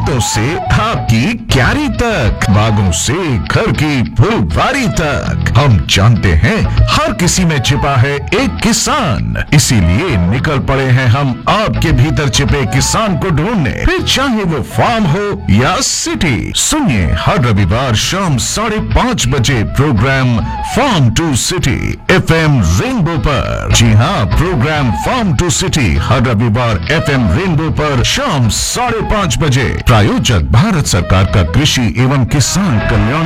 खेतों से आपकी क्यारी तक, बागों से घर की फुलवारी तक, हम जानते हैं हर किसी में छिपा है एक किसान। इसीलिए निकल पड़े हैं हम आपके भीतर छिपे किसान को ढूंढने, फिर चाहे वो फार्म हो या सिटी। सुनिए हर रविवार शाम 5:30 बजे programme farm to city FM rainbow पर। जी हाँ, प्रोग्राम फार्म टू सिटी हर रविवार FM रेनबो पर शाम 5:30 बजे। प्रायोजक भारत सरकार का कृषि एवं किसान कल्याण